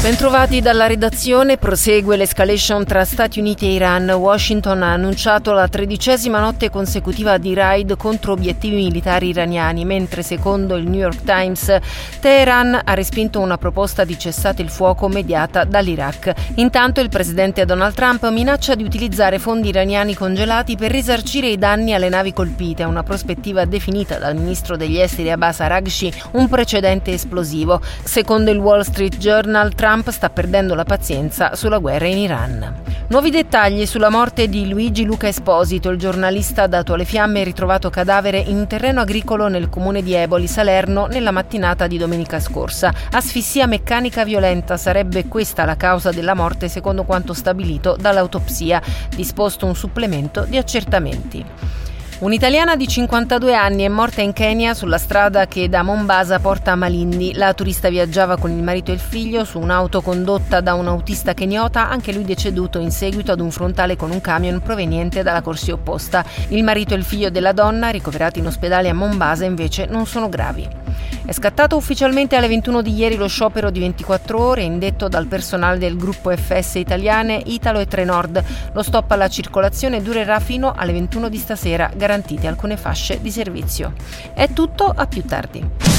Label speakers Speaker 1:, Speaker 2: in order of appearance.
Speaker 1: Bentrovati dalla redazione, prosegue l'escalation tra Stati Uniti e Iran. Washington ha annunciato la 13ª notte consecutiva di raid contro obiettivi militari iraniani, mentre secondo il New York Times Teheran ha respinto una proposta di cessate il fuoco mediata dall'Iraq. Intanto il presidente Donald Trump minaccia di utilizzare fondi iraniani congelati per risarcire i danni alle navi colpite, una prospettiva definita dal ministro degli esteri Abbas Araghchi un precedente esplosivo. Secondo il Wall Street Journal, Trump sta perdendo la pazienza sulla guerra in Iran. Nuovi dettagli sulla morte di Luigi Luca Esposito, il giornalista dato alle fiamme e ritrovato cadavere in un terreno agricolo nel comune di Eboli, Salerno, nella mattinata di domenica scorsa. Asfissia meccanica violenta sarebbe questa la causa della morte secondo quanto stabilito dall'autopsia, disposto un supplemento di accertamenti. Un'italiana di 52 anni è morta in Kenya sulla strada che da Mombasa porta a Malindi. La turista viaggiava con il marito e il figlio su un'auto condotta da un autista keniota, anche lui deceduto in seguito ad un frontale con un camion proveniente dalla corsia opposta. Il marito e il figlio della donna, ricoverati in ospedale a Mombasa, invece non sono gravi. È scattato ufficialmente alle 21 di ieri lo sciopero di 24 ore indetto dal personale del gruppo FS Italiane, Italo e Trenord. Lo stop alla circolazione durerà fino alle 21 di stasera, garantite alcune fasce di servizio. È tutto, a più tardi.